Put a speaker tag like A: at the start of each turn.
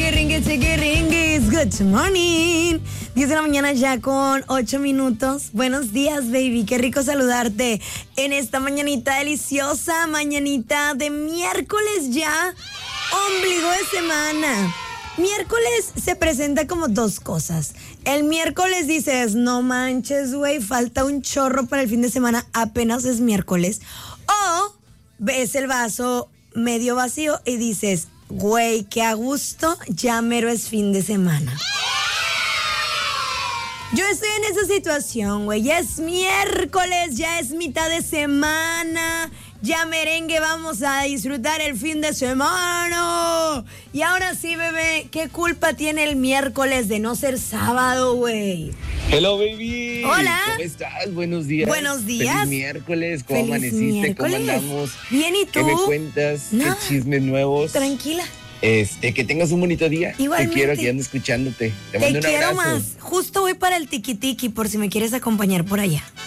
A: chiquiringuis. Good morning. 10 de la mañana ya con 8 minutos. Buenos días, baby. Qué rico saludarte en esta mañanita deliciosa, mañanita de miércoles ya, ombligo de semana. Miércoles se presenta como dos cosas. El miércoles dices, no manches, güey, falta un chorro para el fin de semana, apenas es miércoles. O ves el vaso medio vacío y dices, güey, qué a gusto, ya mero es fin de semana. Yo estoy en esa situación, güey. Ya es miércoles, ya es mitad de semana. Ya merengue, vamos a disfrutar el fin de semana. Y ahora sí, bebé, ¿qué culpa tiene el miércoles de no ser sábado, güey?
B: Hello, baby.
A: Hola.
B: ¿Cómo estás? Buenos días.
A: Buenos días.
B: Feliz miércoles. ¿Cómo
A: Feliz
B: amaneciste?
A: miércoles.
B: ¿Cómo andamos?
A: Bien, ¿y tú?
B: ¿Qué me cuentas?
A: No.
B: ¿Qué chismes nuevos?
A: Tranquila.
B: Que tengas un bonito día.
A: Igualmente.
B: Te quiero, aquí ando escuchándote. Te
A: Te
B: mando un
A: quiero
B: abrazo.
A: más. Justo voy para el tiki-tiki por si me quieres acompañar por allá.